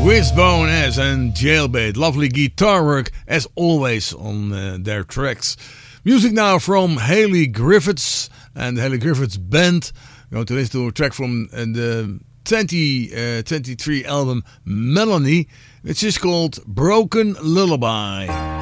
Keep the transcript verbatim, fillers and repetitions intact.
Wishbone S and Jailbait. Lovely guitar work as always on uh, their tracks. Music now from Haley Griffiths and the Haley Griffiths Band. We're going to listen to a track from uh, the twenty twenty-three album Melanie, which is called Broken Lullaby.